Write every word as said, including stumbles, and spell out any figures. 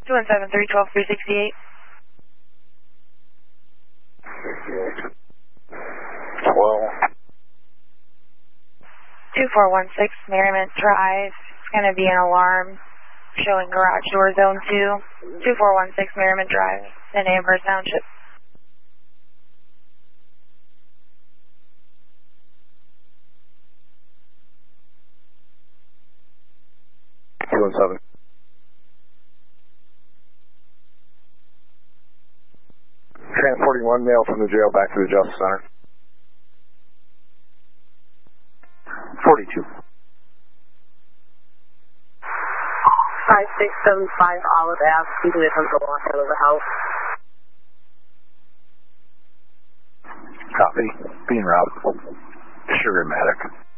two one seven, three one two, three six eight. twelve. two four one six, Merriment Drive. It's going to be an alarm showing garage door zone two. two four one six, Merriment Drive in Amherst Township. two one seven. Transporting one male from the jail back to the Justice Center. forty-two. five six seven five Olive Ave, completely from the walk out of the house. Copy. Being route. Sugar Matic.